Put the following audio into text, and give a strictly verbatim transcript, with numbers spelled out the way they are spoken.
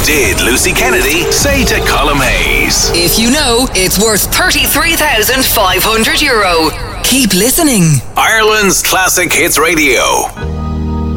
did Lucy Kennedy say to Colm Hayes? If you know, it's worth thirty-three thousand five hundred euro. Keep listening. Ireland's Classic Hits Radio.